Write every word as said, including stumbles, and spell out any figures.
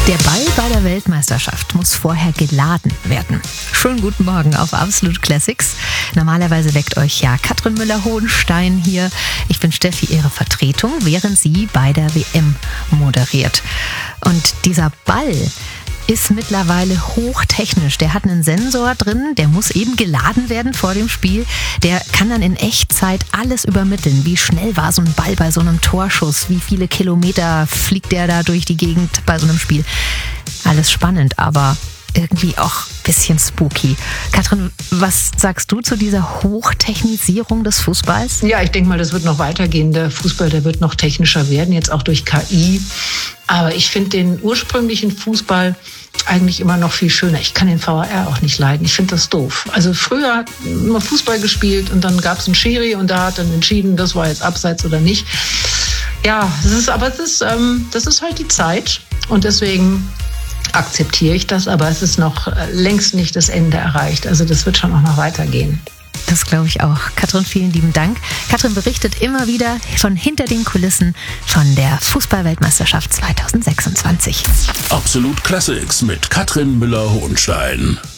Der Ball bei der Weltmeisterschaft muss vorher geladen werden. Schönen guten Morgen auf Absolut Classics. Normalerweise weckt euch ja Katrin Müller-Hohenstein hier. Ich bin Steffi, ihre Vertretung, während sie bei der W M moderiert. Und dieser Ball ist mittlerweile hochtechnisch. Der hat einen Sensor drin, der muss eben geladen werden vor dem Spiel. Der kann dann in Echtzeit alles übermitteln. Wie schnell war so ein Ball bei so einem Torschuss? Wie viele Kilometer fliegt der da durch die Gegend bei so einem Spiel? Alles spannend, aber irgendwie auch ein bisschen spooky. Katrin, was sagst du zu dieser Hochtechnisierung des Fußballs? Ja, ich denke mal, das wird noch weitergehen. Der Fußball, der wird noch technischer werden, jetzt auch durch K I. Aber ich finde den ursprünglichen Fußball eigentlich immer noch viel schöner. Ich kann den V A R auch nicht leiden. Ich finde das doof. Also früher hat man Fußball gespielt und dann gab es einen Schiri und der hat dann entschieden, das war jetzt abseits oder nicht. Ja, das ist, aber das ist, ähm, das ist halt die Zeit und deswegen akzeptiere ich das, aber es ist noch längst nicht das Ende erreicht. Also das wird schon auch noch weitergehen. Das glaube ich auch. Katrin, vielen lieben Dank. Katrin berichtet immer wieder von hinter den Kulissen von der Fußball-Weltmeisterschaft zwanzig sechsundzwanzig. Absolut Classics mit Katrin Müller-Hohenstein.